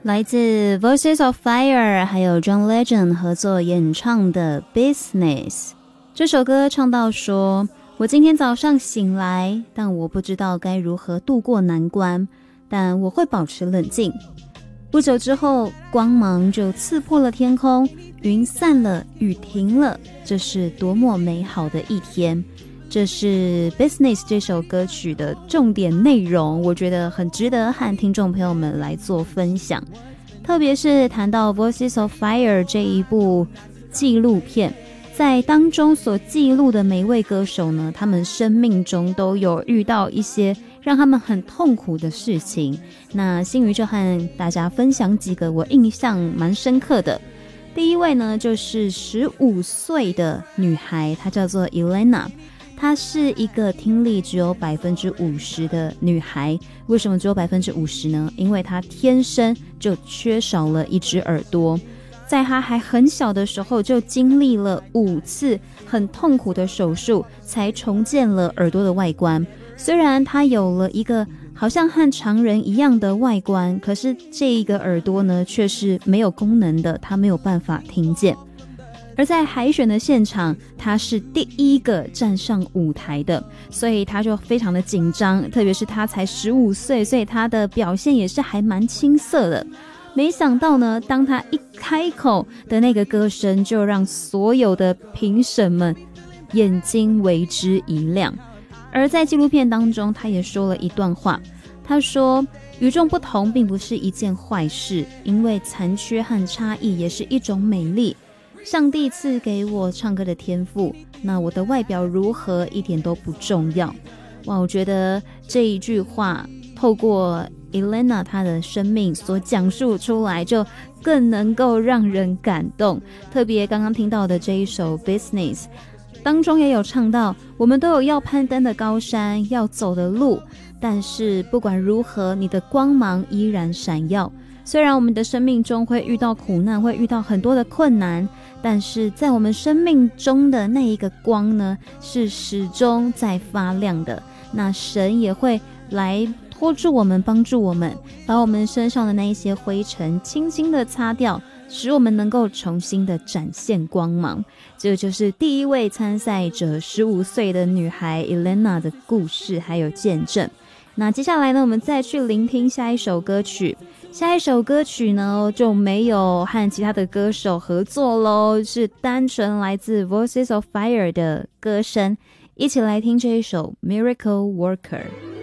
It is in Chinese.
来自 Voices of Fire 还有 John Legend 合作演唱的 Business。 这首歌唱到说，我今天早上醒来，但我不知道该如何度过难关，但我会保持冷静。不久之后，光芒就刺破了天空，云散了，雨停了，这是多么美好的一天。这是 Business 这首歌曲的重点内容，我觉得很值得和听众朋友们来做分享。特别是谈到 Voices of Fire 这一部纪录片，在当中所记录的每一位歌手呢，他们生命中都有遇到一些让他们很痛苦的事情。那心瑜就和大家分享几个我印象蛮深刻的。第一位呢，就是15岁的女孩，她叫做 Elena。她是一个听力只有 50% 的女孩。为什么只有 50% 呢？因为她天生就缺少了一只耳朵。在她还很小的时候，就经历了5次很痛苦的手术，才重建了耳朵的外观。虽然她有了一个好像和常人一样的外观，可是这一个耳朵呢，却是没有功能的，她没有办法听见。而在海选的现场，他是第一个站上舞台的，所以他就非常的紧张，特别是他才15岁，所以他的表现也是还蛮青涩的。没想到呢，当他一开口的那个歌声，就让所有的评审们眼睛为之一亮。而在纪录片当中，他也说了一段话，他说，与众不同并不是一件坏事，因为残缺和差异也是一种美丽。上帝赐给我唱歌的天赋，那我的外表如何一点都不重要。哇，我觉得这一句话透过 Elena 她的生命所讲述出来，就更能够让人感动。特别刚刚听到的这一首 Business 当中也有唱到，我们都有要攀登的高山，要走的路，但是不管如何，你的光芒依然闪耀。虽然我们的生命中会遇到苦难，会遇到很多的困难，但是在我们生命中的那一个光呢，是始终在发亮的。那神也会来拖住我们，帮助我们，把我们身上的那一些灰尘轻轻的擦掉，使我们能够重新的展现光芒。这就是第一位参赛者15岁的女孩 Elena 的故事还有见证。那接下来呢，我们再去聆听下一首歌曲。下一首歌曲呢，就没有和其他的歌手合作咯，是单纯来自 Voices of Fire 的歌声。一起来听这一首 Miracle Worker。